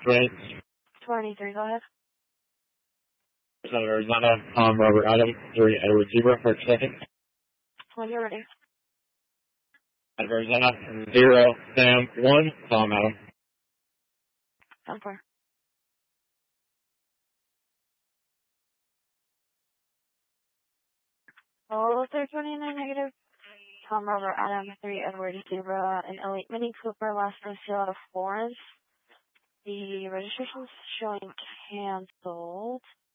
Right. 23, go ahead. Arizona, Robert Adam, 3 Edward Zebra for a second. When you're ready. Arizona, 0 Sam 1 Tom Adam. 10-4. Oh, 329 negative. Tom Robert Adam, 3 Edward Zebra, an Elite Mini Cooper, last for sale out of Florence. The registration's showing canceled.